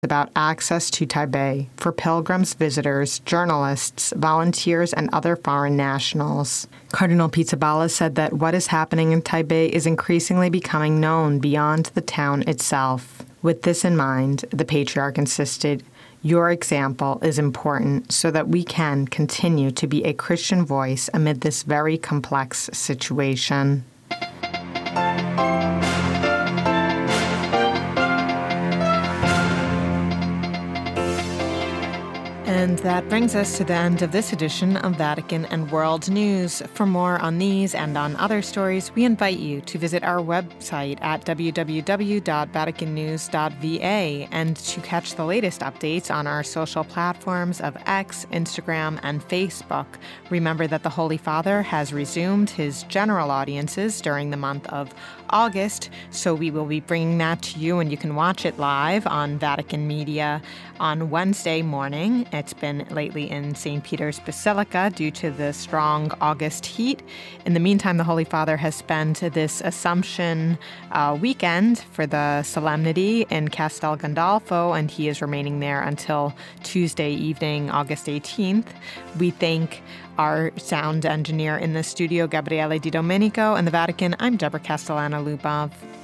about access to Taipei for pilgrims, visitors, journalists, volunteers, and other foreign nationals. Cardinal Pizzaballa said that what is happening in Taipei is increasingly becoming known beyond the town itself. With this in mind, the Patriarch insisted, "Your example is important so that we can continue to be a Christian voice amid this very complex situation." And that brings us to the end of this edition of Vatican and World News. For more on these and on other stories, we invite you to visit our website at www.vaticannews.va and to catch the latest updates on our social platforms of X, Instagram, and Facebook. Remember that the Holy Father has resumed his general audiences during the month of August, so we will be bringing that to you, and you can watch it live on Vatican Media on Wednesday morning. It's been lately in St. Peter's Basilica due to the strong August heat. In the meantime, the Holy Father has spent this Assumption weekend for the solemnity in Castel Gandolfo, and he is remaining there until Tuesday evening, August 18th. We thank our sound engineer in the studio, Gabriele Di Domenico. In the Vatican, I'm Deborah Castellano-Lubov.